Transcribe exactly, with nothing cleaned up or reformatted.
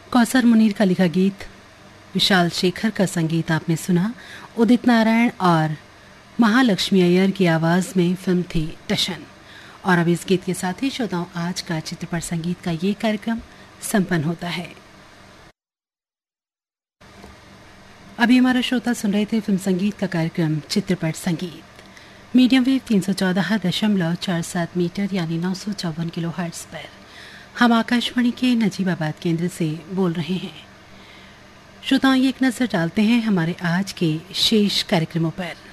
कौसर मुनीर का लिखा गीत, विशाल शेखर का संगीत आपने सुना। उदित नारायण और महालक्ष्मी अय्यर की आवाज में फिल्म थी टशन। और अब इस गीत के साथ ही श्रोताओं आज का चित्रपट संगीत का ये कार्यक्रम संपन्न होता है। अभी हमारा श्रोता सुन रहे थे फिल्म संगीत का कार्यक्रम चित्रपट संगीत, मीडियम वेव तीन सौ चौदह दशमलव चार सात मीटर यानी नौ सौ चौवन किलो हर्ट्ज पर। हम आकाशवाणी के नजीबाबाद केंद्र से बोल रहे हैं। श्रोताओं, एक नजर डालते हैं हमारे आज के शेष कार्यक्रमों पर।